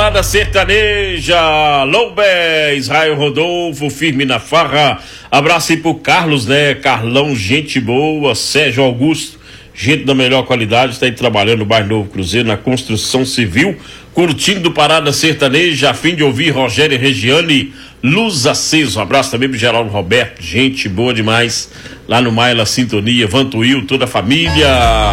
Parada Sertaneja, Loubé, Israel Rodolfo, firme na farra. Abraço aí pro Carlos, né? Carlão, gente boa. Sérgio Augusto, gente da melhor qualidade, está aí trabalhando no bairro Novo Cruzeiro, na construção civil, curtindo Parada Sertaneja, a fim de ouvir Rogério e Regiane, Luz Aceso. Abraço também pro Geraldo Roberto, gente boa demais, lá no Maila Sintonia, Vantuil, toda a família.